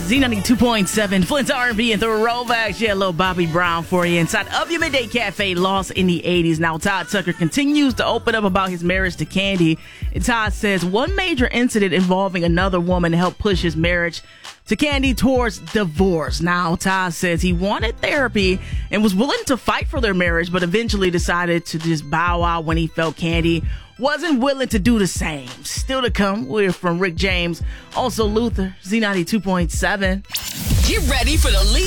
Z92.7, Flint's R&B and throwbacks. Yeah, a little Bobby Brown for you inside of your Midday Cafe, lost in the 80s. Now, Todd Tucker continues to open up about his marriage to Kandi. And Todd says one major incident involving another woman helped push his marriage to Kandi towards divorce. Now, Todd says he wanted therapy and was willing to fight for their marriage, but eventually decided to just bow out when he felt Kandi wasn't willing to do the same. Still to come, we're from Rick James, also Luther, Z92.7. Get ready for the lead